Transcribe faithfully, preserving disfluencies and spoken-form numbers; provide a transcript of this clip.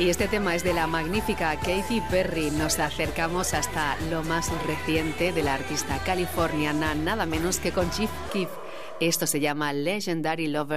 Y este tema es de la magnífica Katy Perry. Nos acercamos hasta lo más reciente de la artista californiana, nada menos que con Chief Keef. Esto se llama Legendary Lover.